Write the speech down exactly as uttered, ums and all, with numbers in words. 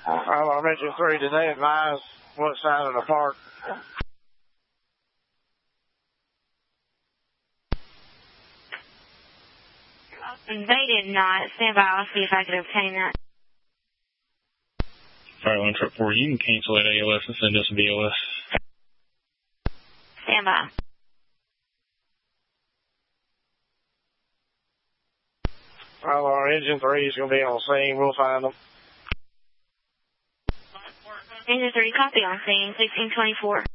Well, I mentioned three today. Advise what side of the park. They did not. Stand by. I'll see if I can obtain that. Fire one trip four, you can cancel that A L S and send us a B L S. Stand by. Well, our engine three is going to be on scene. We'll find them. Engine three, copy on scene, sixteen twenty-four.